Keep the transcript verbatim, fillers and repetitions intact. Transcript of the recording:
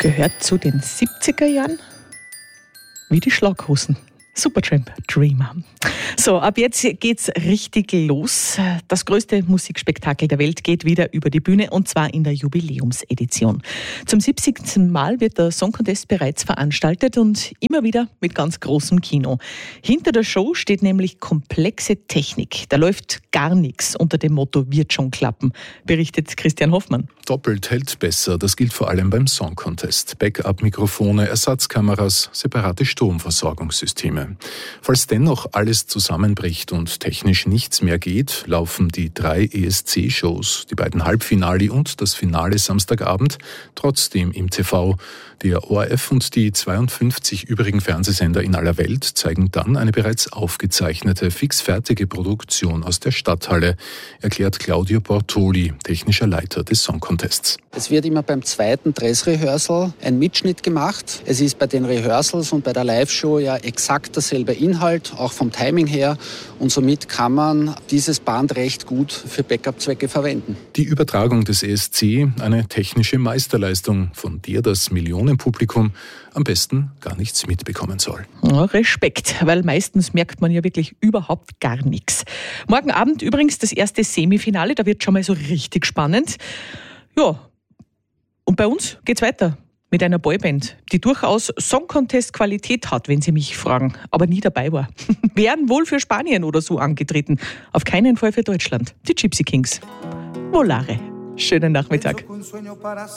Gehört zu den siebziger Jahren wie die Schlaghosen. Supertramp Dreamer. So, ab jetzt geht's richtig los. Das größte Musikspektakel der Welt geht wieder über die Bühne, und zwar in der Jubiläumsedition. Zum siebzigsten Mal wird der Song Contest bereits veranstaltet und immer wieder mit ganz großem Kino. Hinter der Show steht nämlich komplexe Technik. Da läuft gar nichts unter dem Motto "Wird schon klappen", berichtet Christian Hoffmann. Doppelt hält besser, das gilt vor allem beim Song Contest. Backup-Mikrofone, Ersatzkameras, separate Stromversorgungssysteme. Falls dennoch alles zusammenbricht und technisch nichts mehr geht, laufen die drei E S C-Shows, die beiden Halbfinale und das Finale Samstagabend, trotzdem im T V. Der O R F und die zweiundfünfzig übrigen Fernsehsender in aller Welt zeigen dann eine bereits aufgezeichnete, fixfertige Produktion aus der Stadthalle, erklärt Claudio Bortoli, technischer Leiter des Song Contests. Es wird immer beim zweiten Dressrehearsal ein Mitschnitt gemacht. Es ist bei den Rehearsals und bei der Live-Show ja exakt derselbe Inhalt, auch vom Timing her. Und somit kann man dieses Band recht gut für Backup-Zwecke verwenden. Die Übertragung des E S C, eine technische Meisterleistung, von der das Millionenpublikum am besten gar nichts mitbekommen soll. Ja, Respekt, weil meistens merkt man ja wirklich überhaupt gar nichts. Morgen Abend übrigens das erste Semifinale, da wird schon mal so richtig spannend. Ja, und bei uns geht's weiter mit einer Boyband, die durchaus Song-Contest-Qualität hat, wenn Sie mich fragen, aber nie dabei war. Wären wohl für Spanien oder so angetreten, auf keinen Fall für Deutschland. Die Gypsy Kings. Volare. Schönen Nachmittag.